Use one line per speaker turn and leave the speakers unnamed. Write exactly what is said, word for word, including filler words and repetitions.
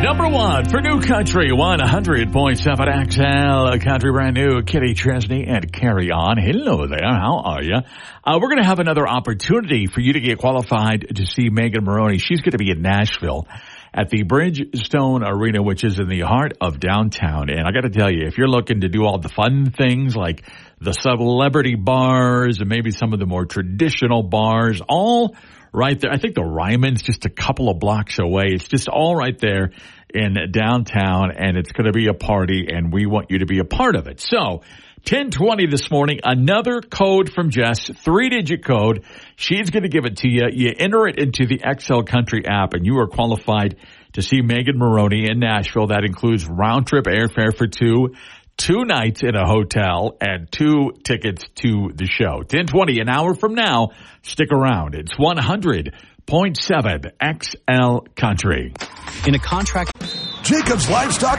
Number one for New Country, one hundred point seven X L Country, brand new. Kitty Chesney and Carry On. Hello there. How are you? Uh, we're going to have another opportunity for you to get qualified to see Megan Moroney. She's going to be in Nashville at the Bridgestone Arena, which is in the heart of downtown. And I got to tell you, if you're looking to do all the fun things like the celebrity bars and maybe some of the more traditional bars, all right there. I think the Ryman's just a couple of blocks away. It's just all right there in downtown, and it's going to be a party, and we want you to be a part of it. So, ten twenty this morning, another code from Jess, three-digit code. She's going to give it to you. You enter it into the X L Country app, and you are qualified to see Megan Moroney in Nashville. That includes round-trip airfare for two, two nights in a hotel, and two tickets to the show. ten twenty, an hour from now. Stick around. It's one hundred point seven X L Country.
In a contract...
Jacobs Livestock